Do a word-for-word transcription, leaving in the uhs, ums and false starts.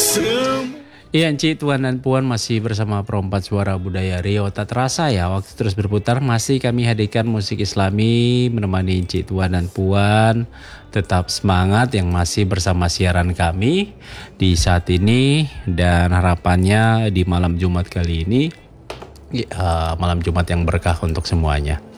Iya, Ci, Tuan dan Puan masih bersama Perompak Suara Budaya Riau. Tak terasa ya, waktu terus berputar, masih kami hadirkan musik Islami menemani Ci, Tuan dan Puan. Tetap semangat yang masih bersama siaran kami di saat ini. Dan harapannya di malam Jumat kali ini, ya, malam Jumat yang berkah untuk semuanya.